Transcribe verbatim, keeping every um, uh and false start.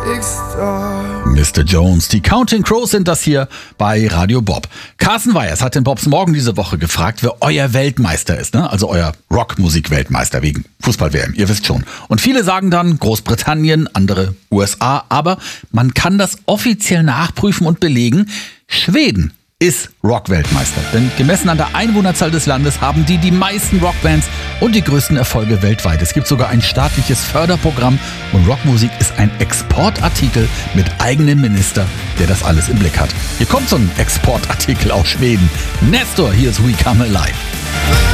Mister Jones, die Counting Crows sind das hier bei Radio Bob. Carsten Weyers hat den Bobs Morgen diese Woche gefragt, wer euer Weltmeister ist, ne? Also euer Rockmusik-Weltmeister wegen Fußball-W M, ihr wisst schon. Und viele sagen dann Großbritannien, andere U S A, aber man kann das offiziell nachprüfen und belegen, Schweden ist Rock-Weltmeister. Denn gemessen an der Einwohnerzahl des Landes haben die die meisten Rockbands und die größten Erfolge weltweit. Es gibt sogar ein staatliches Förderprogramm und Rockmusik ist ein Exportartikel mit eigenem Minister, der das alles im Blick hat. Hier kommt so ein Exportartikel aus Schweden. Nestor, hier ist We Come Alive.